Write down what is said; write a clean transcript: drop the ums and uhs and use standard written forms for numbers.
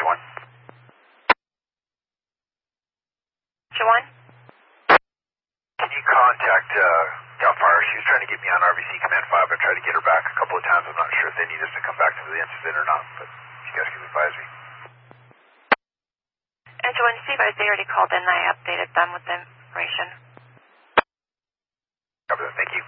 Juwan. Juwan? Can you contact Cal Fire? She was trying to get me on RBC Command 5. I tried to get her back a couple of times. I'm not sure if they need us to come back to the incident or not, but you guys can advise me. And Juwan, Steve, they already called in and I updated them with the information. Copy that. Thank you.